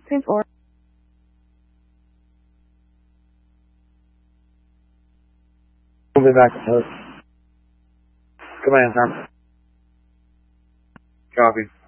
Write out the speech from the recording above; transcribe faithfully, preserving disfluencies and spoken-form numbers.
Prince or We'll be back to host. Command, sir. Copy.